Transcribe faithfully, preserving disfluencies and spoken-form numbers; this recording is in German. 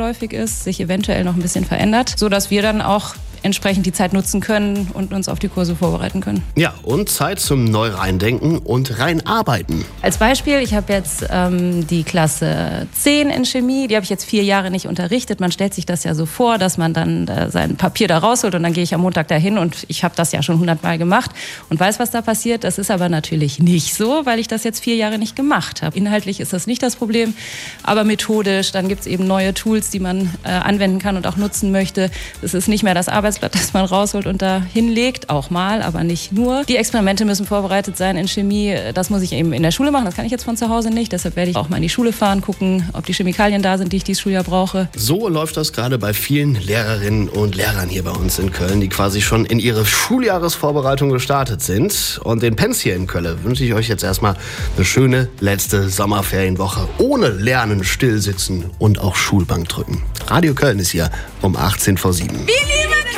rückläufig ist, sich eventuell noch ein bisschen verändert, sodass wir dann auch entsprechend die Zeit nutzen können und uns auf die Kurse vorbereiten können. Ja, und Zeit zum Neu-Reindenken und Reinarbeiten. Als Beispiel, ich habe jetzt ähm, die Klasse zehn in Chemie, die habe ich jetzt vier Jahre nicht unterrichtet. Man stellt sich das ja so vor, dass man dann äh, sein Papier da rausholt und dann gehe ich am Montag dahin und ich habe das ja schon hundertmal gemacht und weiß, was da passiert. Das ist aber natürlich nicht so, weil ich das jetzt vier Jahre nicht gemacht habe. Inhaltlich ist das nicht das Problem, aber methodisch, dann gibt es eben neue Tools, die man äh, anwenden kann und auch nutzen möchte. Es ist nicht mehr das Arbeitsblatt, das man rausholt und da hinlegt, auch mal, aber nicht nur. Die Experimente müssen vorbereitet sein in Chemie. Das muss ich eben in der Schule machen, das kann ich jetzt von zu Hause nicht. Deshalb werde ich auch mal in die Schule fahren, gucken, ob die Chemikalien da sind, die ich dieses Schuljahr brauche. So läuft das gerade bei vielen Lehrerinnen und Lehrern hier bei uns in Köln, die quasi schon in ihre Schuljahresvorbereitung gestartet sind. Und den Pens hier in Köln wünsche ich euch jetzt erstmal eine schöne letzte Sommerferienwoche. Ohne Lernen, Stillsitzen und auch Schulbank drücken. Radio Köln ist hier um achtzehn vor sieben.